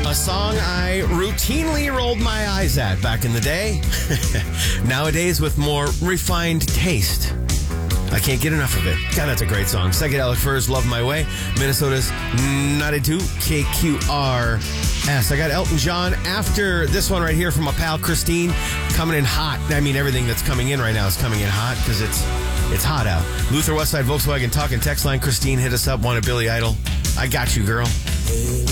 A song I routinely rolled my eyes at back in the day. Nowadays, with more refined taste. I can't get enough of it. God, that's a great song. Psychedelic Furs, Love My Way. Minnesota's 92 KQRS. I got Elton John after this one right here from my pal Christine. Coming in hot. I mean, everything that's coming in right now is coming in hot because it's hot out. Luther Westside Volkswagen Talk and Text Line. Christine, hit us up. Wanted Billy Idol. I got you, girl.